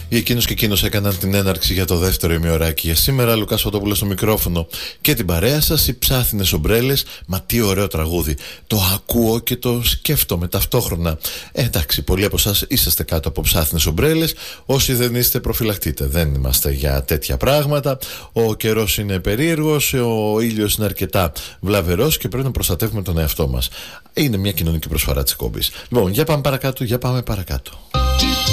Οι Εκείνος και Εκείνος έκαναν την έναρξη για το δεύτερο ημιωράκι για σήμερα. Λουκάς Φωτόπουλος στο μικρόφωνο και την παρέα σας. Οι Ψάθινες Ομπρέλες. Μα τι ωραίο τραγούδι. Το ακούω και το σκέφτομαι ταυτόχρονα. Εντάξει, πολλοί από εσάς είσαστε κάτω από Ψάθινες Ομπρέλες. Όσοι δεν είστε, προφυλακτείτε. Δεν είμαστε για τέτοια πράγματα. Ο καιρός είναι περίεργος. Ο ήλιος είναι αρκετά βλαβερός και πρέπει να προστατεύουμε τον εαυτό μας. Είναι μια κοινωνική προσφορά της εκπομπής. Λοιπόν, για πάμε παρακάτω.